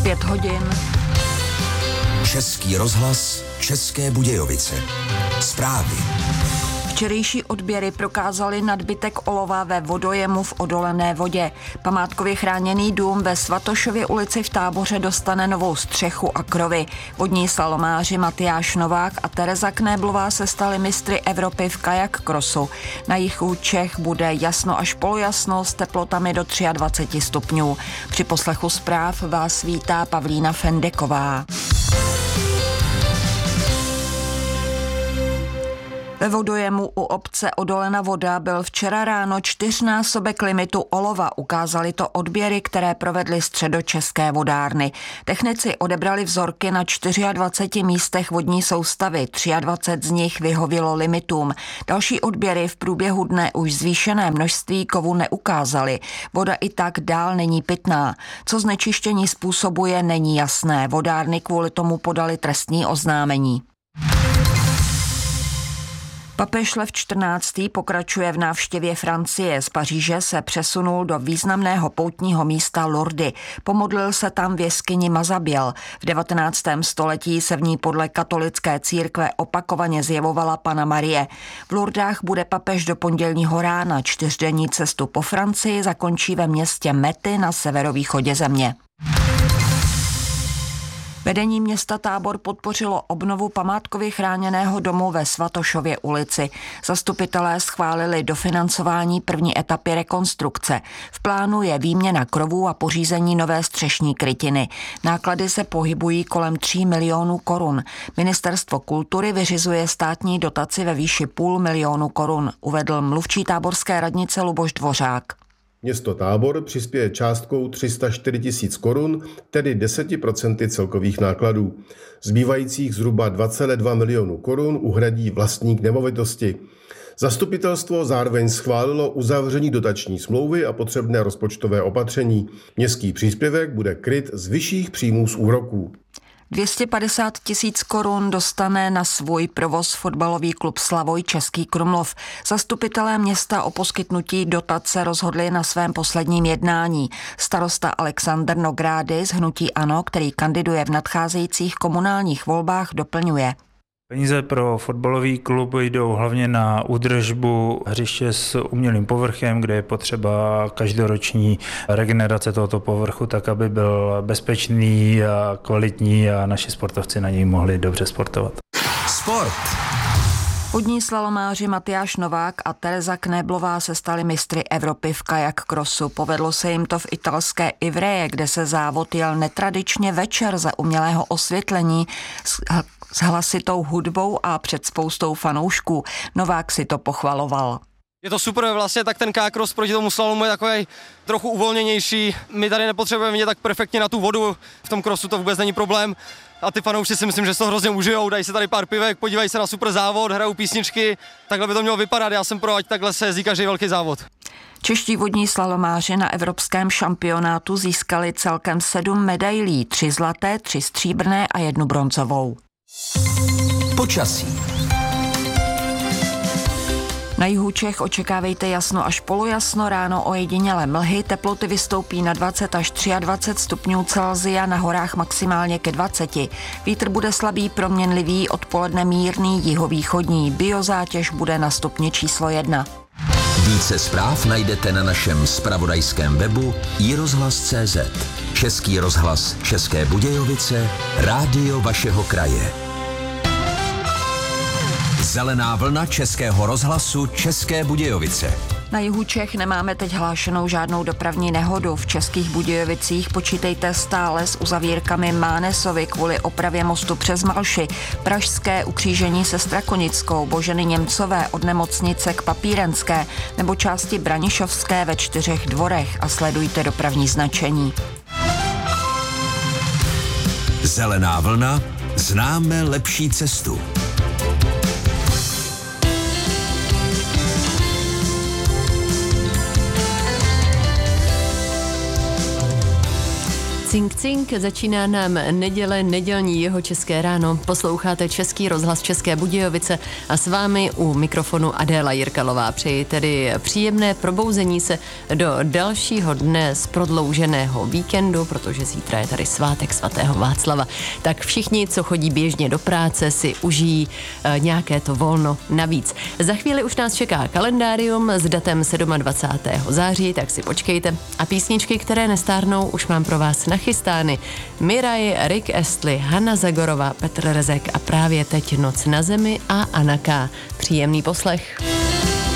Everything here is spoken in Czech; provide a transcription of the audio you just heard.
5 hodin. Český rozhlas, České Budějovice. Zprávy. Včerejší odběry prokázaly nadbytek olova ve vodojemu v Odolené vodě. Památkově chráněný dům ve Svatošově ulici v Táboře dostane novou střechu a krovy. Vodní slalomáři Matyáš Novák a Tereza Knéblová se stali mistry Evropy v kajak krosu. Na jihu Čech bude jasno až polojasno s teplotami do 23 stupňů. Při poslechu zpráv vás vítá Pavlína Fendeková. Ve vodojemu u obce Odolena voda byl včera ráno 4násobek limitu olova. Ukázaly to odběry, které provedly středočeské vodárny. Technici odebrali vzorky na 24 místech vodní soustavy, 23 z nich vyhovělo limitům. Další odběry v průběhu dne už zvýšené množství kovu neukázaly. Voda i tak dál není pitná. Co znečištění způsobuje, není jasné. Vodárny kvůli tomu podali trestní oznámení. Papež Lev XIV. Pokračuje v návštěvě Francie. Z Paříže se přesunul do významného poutního místa Lourdes. Pomodlil se tam v jeskyni Mazaběl. V 19. století se v ní podle katolické církve opakovaně zjevovala Panna Marie. V Lourdách bude papež do pondělního rána. 4denní cestu po Francii zakončí ve městě Mety na severovýchodě země. Vedení města Tábor podpořilo obnovu památkově chráněného domu ve Svatošově ulici. Zastupitelé schválili dofinancování první etapy rekonstrukce. V plánu je výměna krovů a pořízení nové střešní krytiny. Náklady se pohybují kolem 3 milionů korun. Ministerstvo kultury vyřizuje státní dotaci ve výši 500 000 korun, uvedl mluvčí táborské radnice Luboš Dvořák. Město Tábor přispěje částkou 304 000 korun, tedy 10% celkových nákladů. Zbývajících zhruba 2,2 milionu korun uhradí vlastník nemovitosti. Zastupitelstvo zároveň schválilo uzavření dotační smlouvy a potřebné rozpočtové opatření. Městský příspěvek bude kryt z vyšších příjmů z úroků. 250 000 korun dostane na svůj provoz fotbalový klub Slavoj Český Krumlov. Zastupitelé města o poskytnutí dotace rozhodli na svém posledním jednání. Starosta Alexander Nogrády z hnutí ANO, který kandiduje v nadcházejících komunálních volbách, doplňuje. Peníze pro fotbalový klub jdou hlavně na údržbu hřiště s umělým povrchem, kde je potřeba každoroční regenerace tohoto povrchu, tak aby byl bezpečný a kvalitní a naši sportovci na něj mohli dobře sportovat. Sport. Vodní slalomáři Matyáš Novák a Tereza Knéblová se stali mistry Evropy v kajak krosu. Povedlo se jim to v italské Ivreje, kde se závod jel netradičně večer za umělého osvětlení s hlasitou hudbou a před spoustou fanoušků. Novák si to pochvaloval. Je to super, vlastně tak ten kajak proti tomu slalomu je takový trochu uvolněnější. My tady nepotřebujeme vidět tak perfektně na tu vodu, v tom krosu to vůbec není problém. A ty fanoušci si myslím, že se to hrozně užijou, dají se tady pár pivek, podívají se na super závod, hrajou písničky, takhle by to mělo vypadat, já jsem pro, ať takhle se jezdí každý velký závod. Čeští vodní slalomáři na evropském šampionátu získali celkem 7 medailí, 3 zlaté, 3 stříbrné a 1 bronzovou. Počasí. Na jihu Čech očekávejte jasno až polojasno, ráno ojedinělé mlhy, teploty vystoupí na 20 až 23 stupňů Celsia, na horách maximálně ke 20. Vítr bude slabý, proměnlivý, odpoledne mírný, jihovýchodní, biozátěž bude na stupni číslo 1. Více zpráv najdete na našem zpravodajském webu iRozhlas.cz. Český rozhlas České Budějovice, rádio vašeho kraje. Zelená vlna Českého rozhlasu České Budějovice. Na jihu Čech nemáme teď hlášenou žádnou dopravní nehodu. V Českých Budějovicích počítejte stále s uzavírkami Mánesovy kvůli opravě mostu přes Malši, pražské ukřížení se Strakonickou, Boženy Němcové od nemocnice k Papírenské nebo části Branišovské ve 4 Dvorech a sledujte dopravní značení. Zelená vlna, známe lepší cestu. Cink, cink, začíná nám neděle, nedělní Jihočeské ráno. Posloucháte Český rozhlas České Budějovice a s vámi u mikrofonu Adéla Jirkalová. Přeji tedy příjemné probouzení se do dalšího dne z prodlouženého víkendu, protože zítra je tady svátek svatého Václava. Tak všichni, co chodí běžně do práce, si užijí nějaké to volno navíc. Za chvíli už nás čeká kalendárium s datem 27. září, tak si počkejte. A písničky, které nestárnou, už mám pro vás nachystány. Miraj, Rick Astley, Hanna Zagorová, Petr Rezek a právě teď Noc na zemi a Anna K. Příjemný poslech.